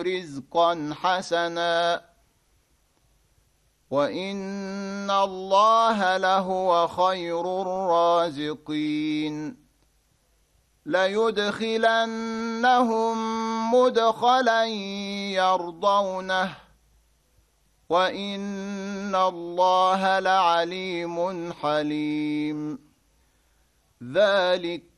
رزقا حسنا وإن الله لهو خير الرازقين ليدخلنهم مدخلا يرضونه وإن الله لعليم حليم ذلك